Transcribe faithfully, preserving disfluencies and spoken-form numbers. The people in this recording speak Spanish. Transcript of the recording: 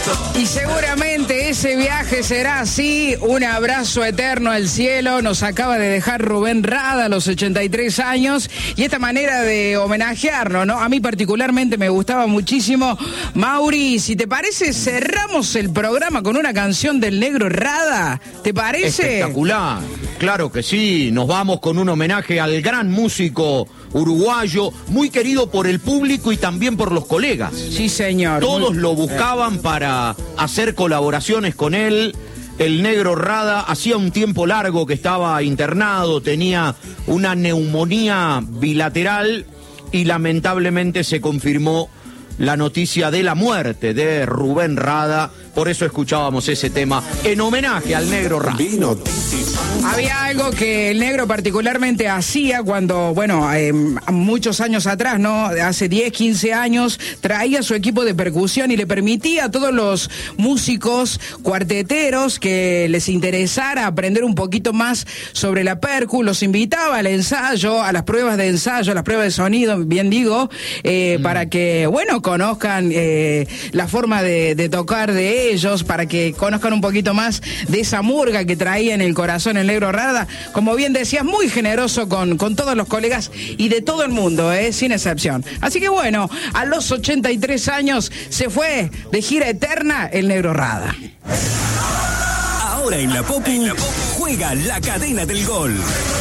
Y seguramente ese viaje será así, un abrazo eterno al cielo. Nos acaba de dejar Rubén Rada a los ochenta y tres años y esta manera de homenajearlo, ¿no? A mí particularmente me gustaba muchísimo. Mauri, si te parece, cerramos el programa con una canción del Negro Rada. ¿Te parece? Espectacular, claro que sí. Nos vamos con un homenaje al gran músico uruguayo, muy querido por el público y también por los colegas. Sí, señor. Todos lo buscaban para hacer colaboraciones con él. El Negro Rada hacía un tiempo largo que estaba internado, tenía una neumonía bilateral y lamentablemente se confirmó la noticia de la muerte de Rubén Rada. Por eso escuchábamos ese tema en homenaje al Negro Rada. Había algo que el Negro particularmente hacía cuando, bueno, eh, muchos años atrás, ¿no? Hace diez, quince años, traía su equipo de percusión y le permitía a todos los músicos cuarteteros que les interesara aprender un poquito más sobre la percu, los invitaba al ensayo, a las pruebas de ensayo, a las pruebas de sonido, bien digo, eh, mm. para que, bueno, conozcan eh, la forma de, de tocar de ellos, para que conozcan un poquito más de esa murga que traía en el corazón el Negro Rada. Como bien decías, muy generoso con, con todos los colegas y de todo el mundo, eh, sin excepción. Así que bueno, a los ochenta y tres años se fue de gira eterna el Negro Rada. Ahora en la Popu, juega la cadena del gol.